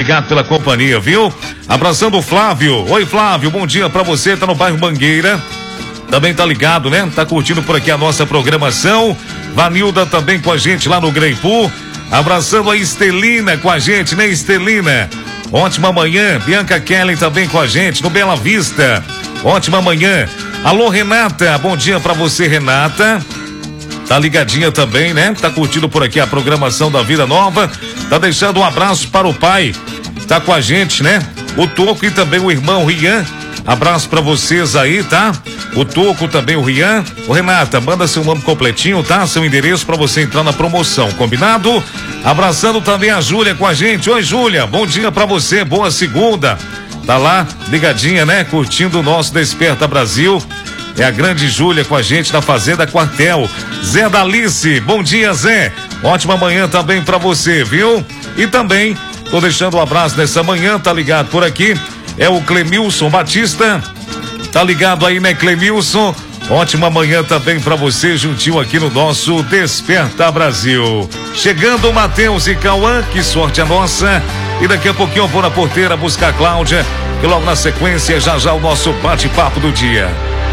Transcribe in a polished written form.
Obrigado pela companhia, viu? Abraçando o Flávio. Oi, Flávio, bom dia pra você, tá no bairro Mangueira. Também tá ligado, né? Tá curtindo por aqui a nossa programação. Vanilda também com a gente lá no Greipu. Abraçando a Estelina com a gente, né, Estelina? Ótima manhã. Bianca Kelly também com a gente no Bela Vista. Ótima manhã. Alô, Renata. Bom dia pra você, Renata. Tá ligadinha também, né? Tá curtindo por aqui a programação da Vida Nova. Tá deixando um abraço para o pai. Tá com a gente, né? O Toco e também o irmão Rian. Abraço pra vocês aí, tá? O Toco também, o Rian. Ô, Renata, manda seu nome completinho, tá? Seu endereço pra você entrar na promoção, combinado? Abraçando também a Júlia com a gente. Oi, Júlia, bom dia pra você, boa segunda. Tá lá, ligadinha, né? Curtindo o nosso Desperta Brasil. É a grande Júlia com a gente na Fazenda Quartel. Zé Dalice, bom dia, Zé. Ótima manhã também pra você, viu? E também, tô deixando um abraço nessa manhã, tá ligado por aqui? É o Clemilson Batista. Tá ligado aí, né, Clemilson? Ótima manhã também pra você, juntinho aqui no nosso Desperta Brasil. Chegando o Matheus e Cauã, que sorte a nossa. E daqui a pouquinho eu vou na porteira buscar a Cláudia. E logo na sequência, já o nosso bate-papo do dia.